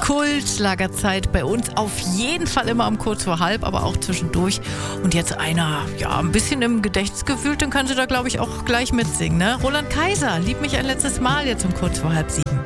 Kultschlagerzeit bei uns auf jeden Fall immer um kurz vor halb, aber auch zwischendurch. Und jetzt einer, ja, ein bisschen im Gedächtnis gefühlt, den können Sie da, glaube ich, auch gleich mitsingen, ne? Roland Kaiser, Lieb mich ein letztes Mal, jetzt um kurz vor halb 7.